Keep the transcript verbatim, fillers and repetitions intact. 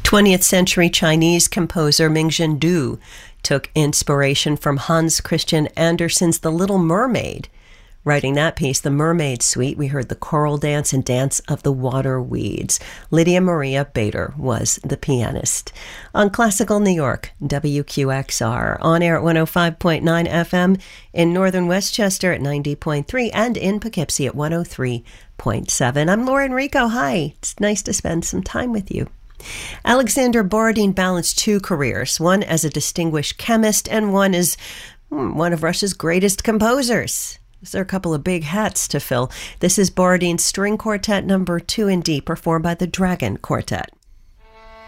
twentieth century Chinese composer Ming-Jin Du took inspiration from Hans Christian Andersen's The Little Mermaid. Writing that piece, The Mermaid Suite, we heard the choral dance and dance of the water weeds. Lydia Maria Bader was the pianist. On Classical New York, W Q X R, on air at one oh five point nine F M, in northern Westchester at ninety point three, and in Poughkeepsie at one oh three point seven. I'm Lauren Rico. Hi, it's nice to spend some time with you. Alexander Borodin balanced two careers, one as a distinguished chemist and one as hmm, one of Russia's greatest composers. There are a couple of big hats to fill. This is Borodin's String Quartet number two in D, performed by the Dragon Quartet.